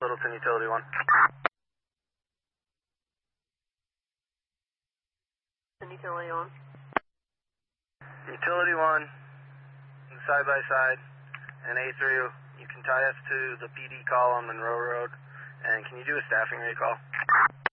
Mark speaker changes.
Speaker 1: Littleton, Utility 1.
Speaker 2: Utility 1.
Speaker 1: Utility 1, side by side, and A3, you can tie us to the PD call on Monroe Road, and can you do a staffing recall?